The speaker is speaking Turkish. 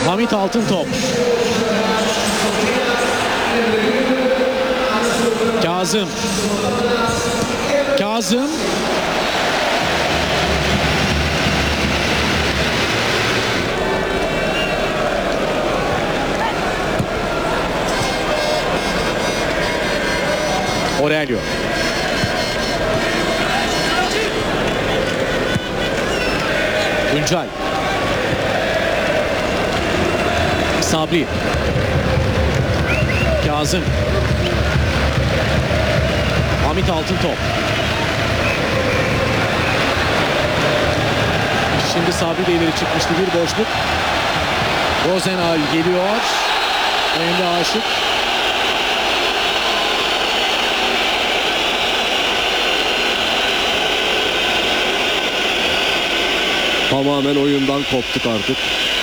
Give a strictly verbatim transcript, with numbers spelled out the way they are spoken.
Hamit Altıntop. Kazım. Kazım. Aurelio. Tuncay. Sabri. Kazım. Hamit Altıntop. Şimdi Sabri de ileri çıkmıştı, bir boşluk. Rozenal geliyor. Emre Aşık. Tamamen oyundan koptuk artık.